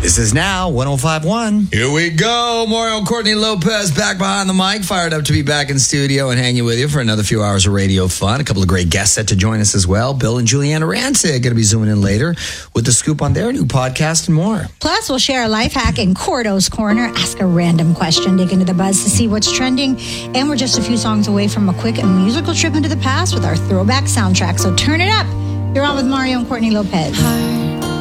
This is now 105.1. Here we go. Mario and Courtney Lopez back behind the mic. Fired up to be back in studio and hanging with you for another few hours of radio fun. A couple of great guests set to join us as well. Bill and Juliana Rancic going to be zooming in later with the scoop on their new podcast and more. Plus, we'll share a life hack in Cordo's Corner, ask a random question, dig into the buzz to see what's trending. And we're just a few songs away from a quick musical trip into the past with our throwback soundtrack. So turn it up. You're on with Mario and Courtney Lopez. Hi.